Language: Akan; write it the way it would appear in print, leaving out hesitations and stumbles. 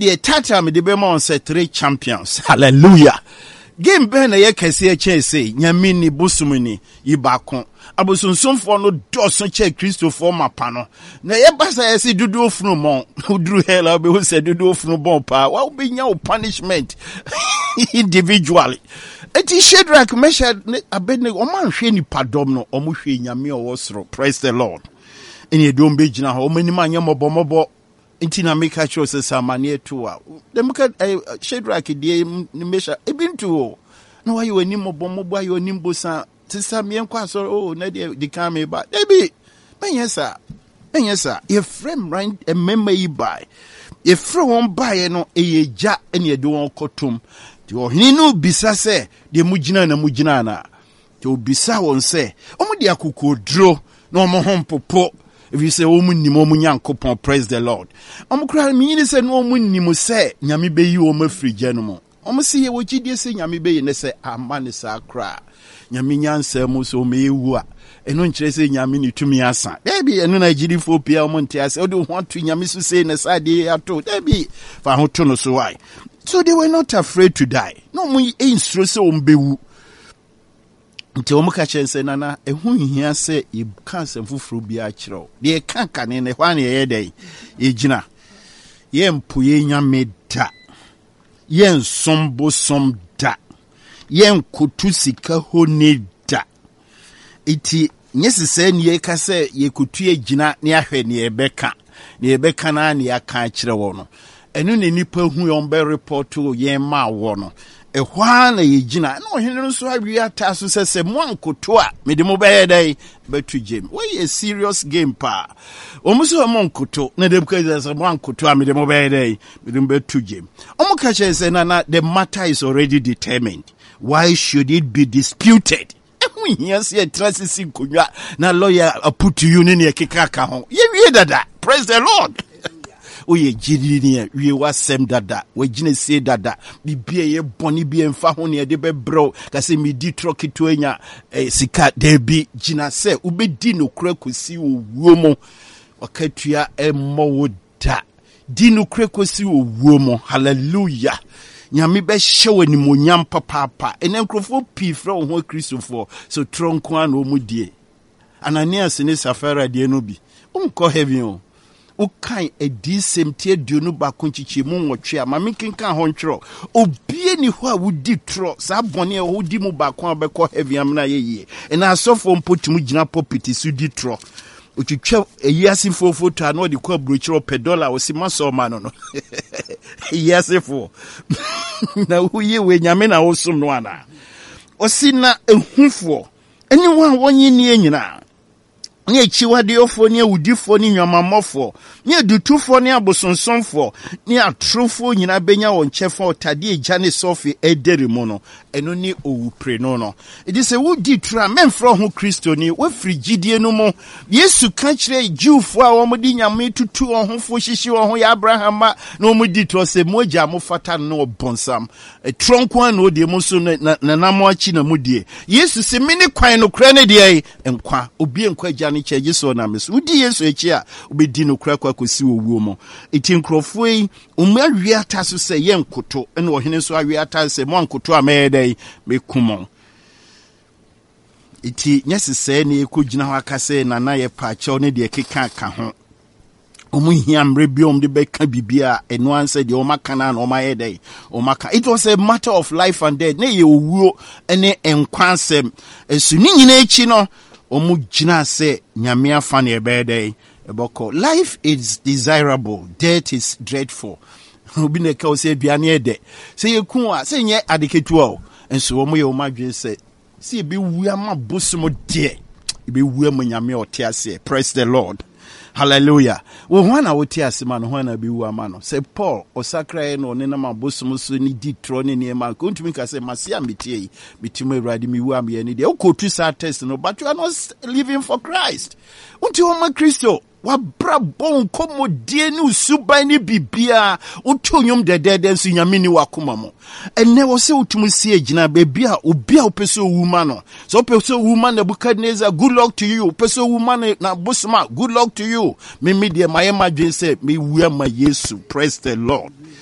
the title me the be on say 3 champions. Hallelujah. Game ben ye kese che say nyame ni bosumuni yibakon abosonsomfo no doso che Christopher mapano na ye basa ye si dudu ofunu mon udru hela be wo se dudu ofunu bon pa wa be nya o punishment individually eti Shadrach Meshach Abednego o man hwe ni padom no o mo hwe nyame o wosoro. Praise the Lord. Eni do mbe gina ho mani ma nya mobomobo enti na make sure say samane to a dem ka Shadrach die ni Meshach ebintu no why you ani mobomobo ayo ni mbosa tisa me enko aso na de kan me ba debi menyesa ye frame right e member yi buy ye frame won buy no eyeja ene de won kotom ti ohini no bisa se de mugina na ti obisa won se omo de akokodro na omo hompopo. If you say, oh, Nyankopon, praise the Lord. Kra me say no munnim say nyame be yi o mafri gyanom. See what you say nyame be ne say amane sa kra. Nyame nyansa mu so me ewu a. Eno nkyere say nyame ni tumi asa. There be eno Nigeria for pia o monte ase. O do want to nyame so say ne sa de ato. There be fa ho to no so why. So they were not afraid to die. No mu instro say o mbewu. Nti o muka chense nana ehu hia se e cancer fufuru bia kire de kanka ne ne hwan ye dai e gina ye mpu ye nyame da ye nsombo som da ye nkotu sika honi da iti nyesese ne ye ka se ye kotu ye gina ne ahwe ne ye beka na ne aka kire wo no enu ne nipa hu yo mbe report ye ma wo no ehwa na yegina na ohene nso awi ataso sese mo ankoto a mede mo beye dai betu game we a serious game pa omuso mo ankoto na de because mo ankoto a mede mo beye dai mede betu game omuka che say na the matter is already determined. Why should it be disputed? Yes, ye trasisi kunwa na lawyer put you in ye kikaka ho ye wie dada. Praise the Lord. Oye jidini we wasem dada we gine se dada bibie ye boni bi emfa ho ne de bebro ka se mi di troki to enya sika debi gina se ubedi no kura kosi owuo mo wakatua emmo woda di no kura kosi owuo mo. Hallelujah. Nyame be hyew animonyam papa enenkrofo pi fra ho Christopher so tronko an o mudie Ananias ne Safira de no bi umko heaven o ukai edi semtie duonu ba konchichi mu nwotwe a mamekinka ho ntwero obie ni ho a wudi tro sa bone e ho di mu ba kon abekọ heaven amna yeye ena asofo mpotimu gina popiti su di tro otwetwa eyiasifo foto ano de kwa brochiro $1 osimaso ma no eyiasifo na huye we nyame na wosum no ana osina ehufo anyone wonyi ni enyina nye chiwade ofo ne awudifo ne nwamamofo nye dutufo ne abosonsonfo ne atrofo nyina benya won chefa otade eja ne sofi edere mu no eno ne owupre no it se wudi tra memfro ho Kristo ni we frigidie no mu Yesu ka kire Jewfo a wo modi nyame tutu ohofo hihyi wo ho ya Abraham na wo modi to se moja mo fata no bonsam tronko an odi mu so na namo achi na mudie Yesu se mini kwan no kra ne de enkwa obi enkwa gya ne cheje so na meso udi Yesu echi a obedi no kra kwa kosi owuo mo eti nkrofo yi umwe ataso se ye nkoto ene ohene so awi atase mo nkoto a mede me kumon iti nyesese ne ekogina ho akase na ye paache ne de keka ka ho omu hia mre biom de beka bibia eno anse de o makana na o mayede o maka. It was a matter of life and death. Ne ye owuo ene enkwansem esu ni nyina echi no omu gina se nyame afa ne ebede eboko. Life is desirable, death is dreadful. Obi ne ka o se aduane ede se ye ku a se nye adeketu o enso omu ye o madwe se si be wu ama bosomo de be wu am nyame ote ase. Praise the Lord. Hallelujah. Wo hwana wote ase ma no hwana be wu ama no se Paul osakra no ne na mabosomo so ni di tro ne ne ma ko ntumi ka se masia metie bitimo awrade mi wu am ye ne de o ko tu sa test no, but you are not living for Christ. Unti o ma Kristo wa brabon komo die ni usuban ni bibia utonyom dedede nso nyame ni wakoma mo enne wo se utumu sie gina bebia obi a opeso wuma no so opeso wuma na Nebukadnezar, good luck to you. Opeso wuma na Bosma, good luck to you. Me de my madwen se me wu ama Yesu. Praise the Lord.